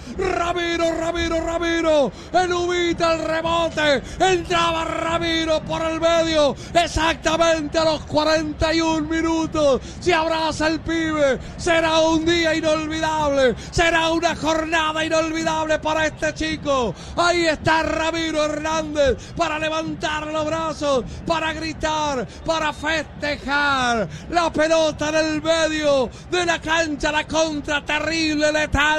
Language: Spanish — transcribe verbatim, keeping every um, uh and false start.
Ramiro, Ramiro, Ramiro. Elubita el rebote. Entraba Ramiro por el medio. Exactamente a los cuarenta y un minutos. Se abraza el pibe. Será un día inolvidable. Será una jornada inolvidable para este chico. Ahí está Ramiro Hernández para levantar los brazos, para gritar, para festejar. La pelota en el medio de la cancha, la contra terrible, letal.